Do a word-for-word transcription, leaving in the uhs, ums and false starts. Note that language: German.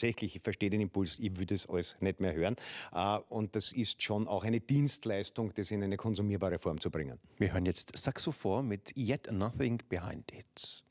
tatsächlich, ich verstehe den Impuls, ich würde es alles nicht mehr hören. Äh, und das ist schon auch eine Dienstleistung, das in eine konsumierbare Form zu bringen. Wir hören jetzt Saxophon mit Yet Nothing Behind It.